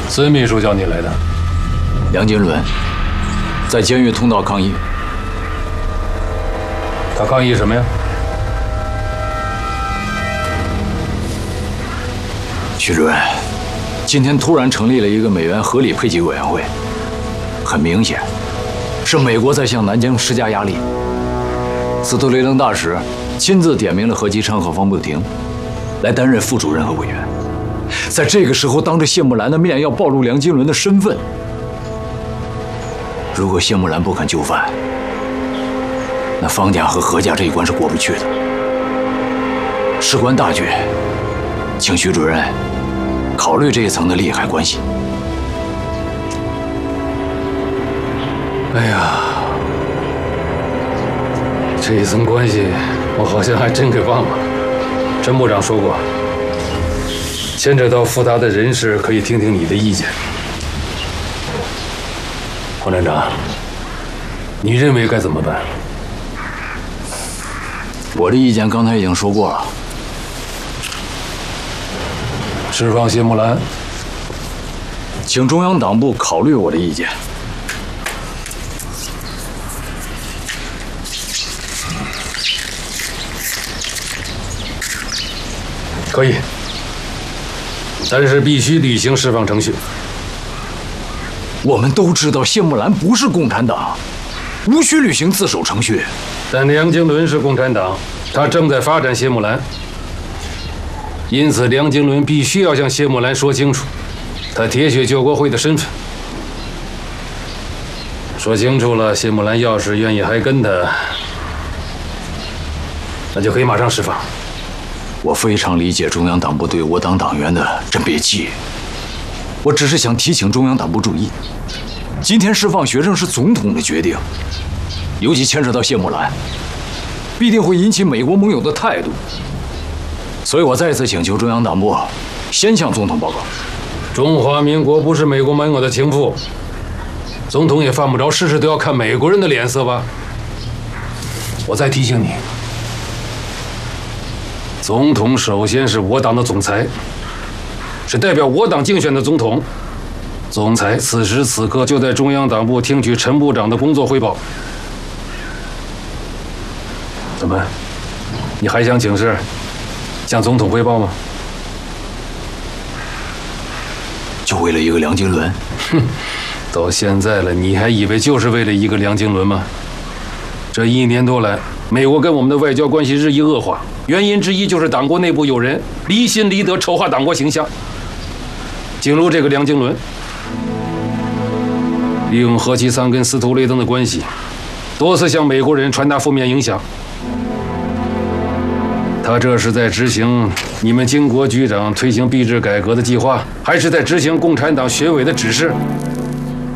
孙秘书叫你来的。 梁金伦在监狱通道抗议。 他抗议什么呀？ 徐主任，今天突然成立了一个美元合理配给委员会，很明显，是美国在向南京施加压力。斯图雷登大使亲自点名了何其昌和方步亭，来担任副主任和委员。在这个时候，当着谢木兰的面要暴露梁金伦的身份，如果谢木兰不肯就范，那方家和何家这一关是过不去的。事关大局，请徐主任考虑这一层的利害关系。 哎呀，这一层关系我好像还真给忘了。陈部长说过，牵扯到复杂的人事，可以听听你的意见。黄站长，你认为该怎么办？ 我的意见刚才已经说过了。 释放谢木兰， 请中央党部考虑我的意见。 可以，但是必须履行释放程序。 我们都知道谢木兰不是共产党，无需履行自首程序。 但梁经纶是共产党，他正在发展谢木兰，因此梁经纶必须要向谢木兰说清楚他铁血救国会的身份。说清楚了，谢木兰要是愿意还跟他，那就可以马上释放。 我非常理解中央党部对我党党员的甄别期，我只是想提醒中央党部注意，今天释放学生是总统的决定，尤其牵扯到谢木兰，必定会引起美国盟友的态度，所以我再次请求中央党部先向总统报告。 中华民国不是美国盟友的情妇，总统也犯不着事事都要看美国人的脸色吧？我再提醒你，总统首先是我党的总裁，是代表我党竞选的总统。总裁此时此刻就在中央党部听取陈部长的工作汇报。怎么，你还想请示，向总统汇报吗？ 就为了一个梁经纶？ 哼，到现在了，你还以为就是为了一个梁经纶吗？这1年多来，美国跟我们的外交关系日益恶化，原因之一就是党国内部有人离心离德，丑化党国形象。正如这个梁经纶，利用何其昌跟司徒雷登的关系，多次向美国人传达负面影响。他这是在执行你们经国局长推行币制改革的计划，还是在执行共产党学委的指示？